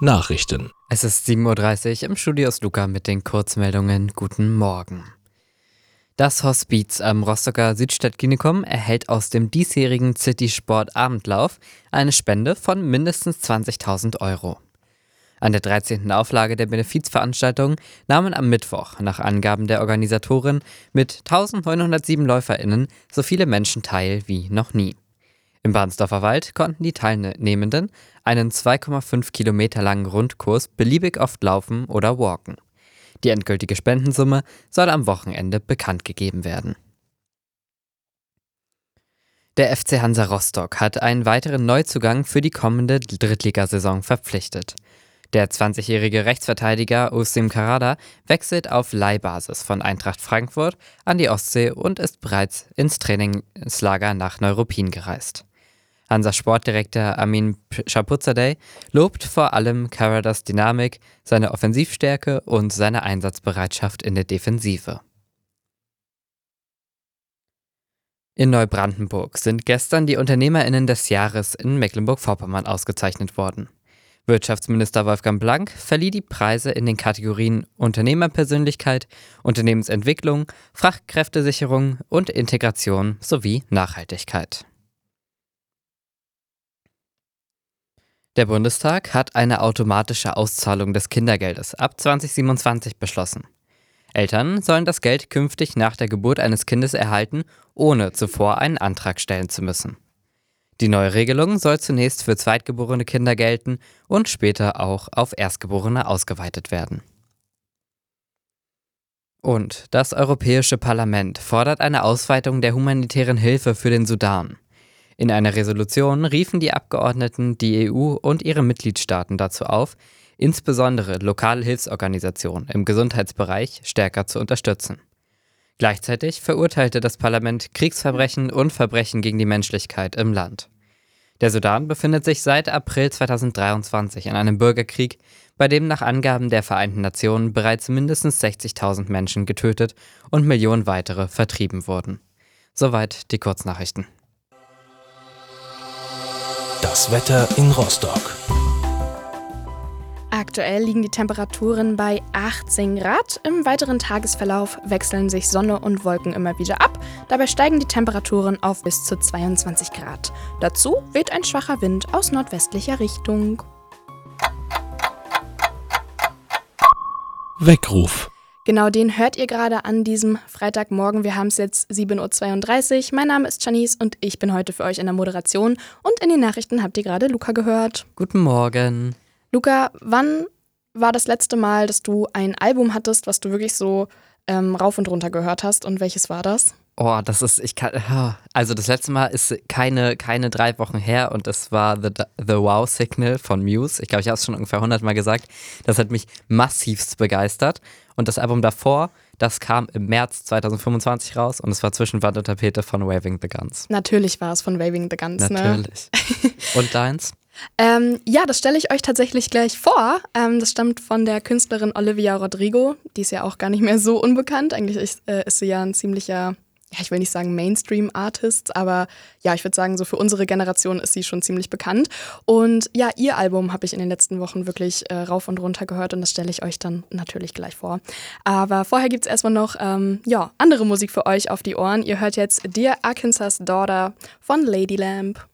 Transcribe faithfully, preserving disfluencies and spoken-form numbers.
Nachrichten. Es ist sieben Uhr dreißig, im Studio ist Luca mit den Kurzmeldungen. Guten Morgen. Das Hospiz am Rostocker Südstadtklinikum erhält aus dem diesjährigen City Sport Abendlauf eine Spende von mindestens zwanzigtausend Euro. An der dreizehnten Auflage der Benefizveranstaltung nahmen am Mittwoch nach Angaben der Organisatorin mit eintausendneunhundertsieben LäuferInnen so viele Menschen teil wie noch nie. Im Bahnsdorfer Wald konnten die Teilnehmenden einen zwei Komma fünf Kilometer langen Rundkurs beliebig oft laufen oder walken. Die endgültige Spendensumme soll am Wochenende bekannt gegeben werden. Der F C Hansa Rostock hat einen weiteren Neuzugang für die kommende Drittligasaison verpflichtet. Der zwanzigjährige Rechtsverteidiger Usim Karada wechselt auf Leihbasis von Eintracht Frankfurt an die Ostsee und ist bereits ins Trainingslager nach Neuruppin gereist. Hansa Sportdirektor Amin Chapuzadeh lobt vor allem Karadas Dynamik, seine Offensivstärke und seine Einsatzbereitschaft in der Defensive. In Neubrandenburg sind gestern die UnternehmerInnen des Jahres in Mecklenburg-Vorpommern ausgezeichnet worden. Wirtschaftsminister Wolfgang Blank verlieh die Preise in den Kategorien Unternehmerpersönlichkeit, Unternehmensentwicklung, Fachkräftesicherung und Integration sowie Nachhaltigkeit. Der Bundestag hat eine automatische Auszahlung des Kindergeldes ab zwanzig siebenundzwanzig beschlossen. Eltern sollen das Geld künftig nach der Geburt eines Kindes erhalten, ohne zuvor einen Antrag stellen zu müssen. Die neue Regelung soll zunächst für zweitgeborene Kinder gelten und später auch auf Erstgeborene ausgeweitet werden. Und das Europäische Parlament fordert eine Ausweitung der humanitären Hilfe für den Sudan. In einer Resolution riefen die Abgeordneten die E U und ihre Mitgliedstaaten dazu auf, insbesondere lokale Hilfsorganisationen im Gesundheitsbereich stärker zu unterstützen. Gleichzeitig verurteilte das Parlament Kriegsverbrechen und Verbrechen gegen die Menschlichkeit im Land. Der Sudan befindet sich seit April zweitausenddreiundzwanzig in einem Bürgerkrieg, bei dem nach Angaben der Vereinten Nationen bereits mindestens sechzigtausend Menschen getötet und Millionen weitere vertrieben wurden. Soweit die Kurznachrichten. Das Wetter in Rostock. Aktuell liegen die Temperaturen bei achtzehn Grad. Im weiteren Tagesverlauf wechseln sich Sonne und Wolken immer wieder ab. Dabei steigen die Temperaturen auf bis zu zweiundzwanzig Grad. Dazu weht ein schwacher Wind aus nordwestlicher Richtung. Weckruf. Genau den hört ihr gerade an diesem Freitagmorgen. Wir haben es jetzt sieben Uhr zweiunddreißig. Mein Name ist Janice und ich bin heute für euch in der Moderation. Und in den Nachrichten habt ihr gerade Luca gehört. Guten Morgen. Luca, wann war das letzte Mal, dass du ein Album hattest, was du wirklich so ähm, rauf und runter gehört hast? Und welches war das? Oh, das ist, ich kann, also das letzte Mal ist keine, keine drei Wochen her und das war The, The Wow Signal von Muse. Ich glaube, ich habe es schon ungefähr hundert Mal gesagt. Das hat mich massivst begeistert. Und das Album davor, das kam im März zweitausendfünfundzwanzig raus und es war zwischen Wand und Tapete von Waving the Guns. Natürlich war es von Waving the Guns, Natürlich. Ne? Und deins? Ähm, ja, das stelle ich euch tatsächlich gleich vor. Ähm, das stammt von der Künstlerin Olivia Rodrigo. Die ist ja auch gar nicht mehr so unbekannt. Eigentlich ist, äh, ist sie ja ein ziemlicher, ja, ich will nicht sagen Mainstream-Artist, aber ja, ich würde sagen, so für unsere Generation ist sie schon ziemlich bekannt. Und ja, ihr Album habe ich in den letzten Wochen wirklich äh, rauf und runter gehört und das stelle ich euch dann natürlich gleich vor. Aber vorher gibt es erstmal noch ähm, ja, andere Musik für euch auf die Ohren. Ihr hört jetzt Dear Arkansas Daughter von Ladylamb.